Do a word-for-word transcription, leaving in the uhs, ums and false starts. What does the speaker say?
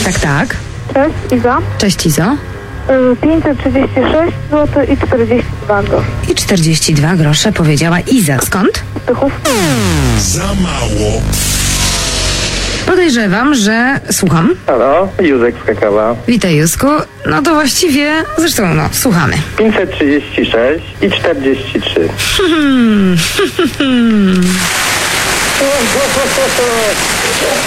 Tak, tak. Cześć, Iza. Cześć, Izo. Y, pięćset trzydzieści sześć złotych i czterdzieści dwa grosze. I czterdzieści dwa grosze powiedziała Iza. Skąd? Tychów. Za mało. Podejrzewam, że... Słucham. Halo, Józek z Kakawa. Witaj, Józku. No to właściwie... Zresztą, no, słuchamy. pięćset trzydzieści sześć i czterdzieści trzy. Hmm.